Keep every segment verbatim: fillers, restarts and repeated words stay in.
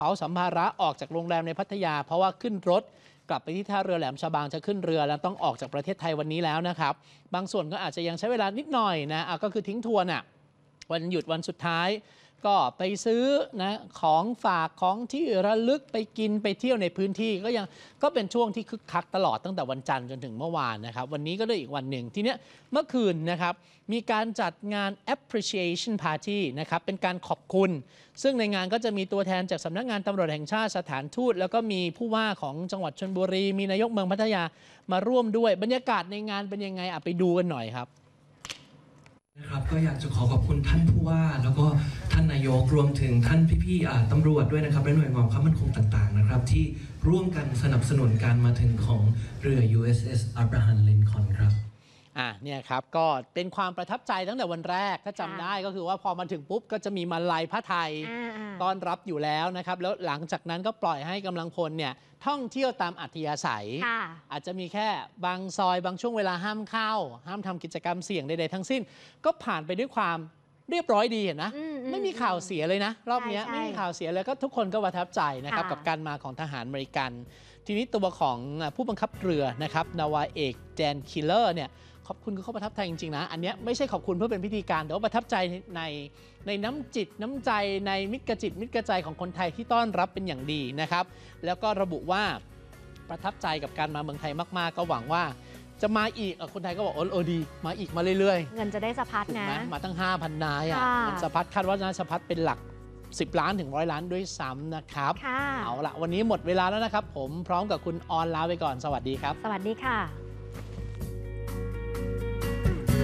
เอาสัมภาระออกจากโรงแรมในพัทยาเพราะว่าขึ้นรถกลับไปที่ท่าเรือแหลมฉบังจะขึ้นเรือแล้วต้องออกจากประเทศไทยวันนี้แล้วนะครับบางส่วนก็อาจจะยังใช้เวลานิดหน่อยนะก็คือทิ้งทวนอ่ะวันหยุดวันสุดท้ายก็ไปซื้อนะของฝากของที่ระลึกไปกินไปเที่ยวในพื้นที่ก็ยังก็เป็นช่วงที่คึกคักตลอดตั้งแต่วันจันทร์จนถึงเมื่อวานนะครับวันนี้ก็ได้อีกวันหนึ่งทีเนี้ยเมื่อคืนนะครับมีการจัดงาน appreciation party นะครับเป็นการขอบคุณซึ่งในงานก็จะมีตัวแทนจากสำนักงานตำรวจแห่งชาติสถานทูตแล้วก็มีผู้ว่าของจังหวัดชลบุรีมีนายกเมืองพัทยามาร่วมด้วยบรรยากาศในงานเป็นยังไงอ่ะไปดูกันหน่อยครับนะครับก็อยากจะขอขอบคุณท่านผู้ว่าแล้วก็ท่านนายกรวมถึงท่านพี่ๆตำรวจด้วยนะครับและหน่วยงานความมั่นคงต่างๆนะครับที่ร่วมกันสนับสนุนการมาถึงของเรือ ยู เอส เอส Abraham Lincoln ครับอ่ะเนี่ยครับก็เป็นความประทับใจตั้งแต่วันแรกถ้าจำได้ก็คือว่าพอมาถึงปุ๊บก็จะมีมาลัยผ้าไทยต้อนรับอยู่แล้วนะครับแล้วหลังจากนั้นก็ปล่อยให้กำลังพลเนี่ยท่องเที่ยวตามอัธยาศัยอาจจะมีแค่บางซอยบางช่วงเวลาห้ามเข้าห้ามทำกิจกรรมเสี่ยงใดๆทั้งสิ้นก็ผ่านไปด้วยความเรียบร้อยดีนะไม่มีข่าวเสียเลยนะรอบนี้ไม่มีข่าวเสียเลยก็ทุกคนก็ประทับใจนะครับกับการมาของทหารอเมริกันทีนี้ตัวของผู้บังคับเรือนะครับนาวาเอกแดนคิลเลอร์เนี่ยขอบคุณเขาประทับใจจริงๆนะอันนี้ไม่ใช่ขอบคุณเพื่อเป็นพิธีการแต่ว่าประทับใจในในน้ำจิตน้ำใจในมิตรกจิตมิตรกใจของคนไทยที่ต้อนรับเป็นอย่างดีนะครับแล้วก็ระบุว่าประทับใจกับการมาเมืองไทยมากๆก็หวังว่าจะมาอีกคนไทยก็บอกโอ้ดีมาอีกมาเรื่อยๆเงินจะได้สะพัดนะมาตั้ง ห้าพัน นายอ่ะเงินสะพัดคาดว่าน่าสะพัดเป็นหลักสิบล้านถึงร้อยล้านด้วยซ้ำนะครับเอาละวันนี้หมดเวลาแล้วนะครับผมพร้อมกับคุณออนลาไปก่อนสวัสดีครับสวัสดีค่ะ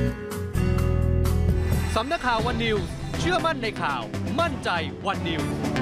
สำนักข่าววันนิวเชื่อมั่นในข่าวมั่นใจวันนิว